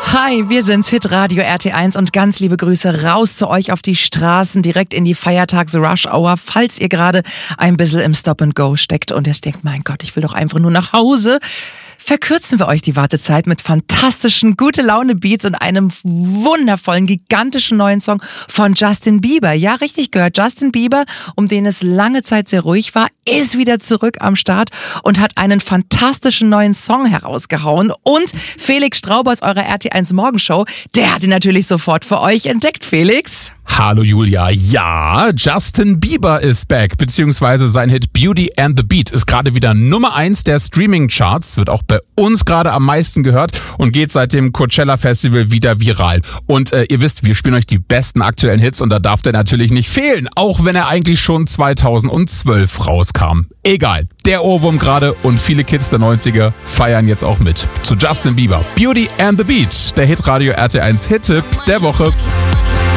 Hi, wir sind's, Hitradio RT1 und ganz liebe Grüße raus zu euch auf die Straßen, direkt in die Feiertags-Rush-Hour, falls ihr gerade ein bisschen im Stop-and-Go steckt und ihr denkt, mein Gott, ich will doch einfach nur nach Hause. Verkürzen wir euch die Wartezeit mit fantastischen Gute-Laune-Beats und einem wundervollen, gigantischen neuen Song von Justin Bieber. Ja, richtig gehört, Justin Bieber, um den es lange Zeit sehr ruhig war, ist wieder zurück am Start und hat einen fantastischen neuen Song herausgehauen. Und Felix Strauber aus eurer RT1 Morgenshow, der hat ihn natürlich sofort für euch entdeckt, Felix. Hallo Julia, ja, Justin Bieber ist back, beziehungsweise sein Hit Beauty and the Beat ist gerade wieder Nummer 1 der Streaming-Charts, wird auch bei uns gerade am meisten gehört und geht seit dem Coachella Festival wieder viral. Und ihr wisst, wir spielen euch die besten aktuellen Hits und da darf der natürlich nicht fehlen, auch wenn er eigentlich schon 2012 rauskam. Egal, der Ohrwurm gerade und viele Kids der 90er feiern jetzt auch mit. Zu Justin Bieber, Beauty and the Beat, der Hitradio RT1 Hit-Tipp der Woche.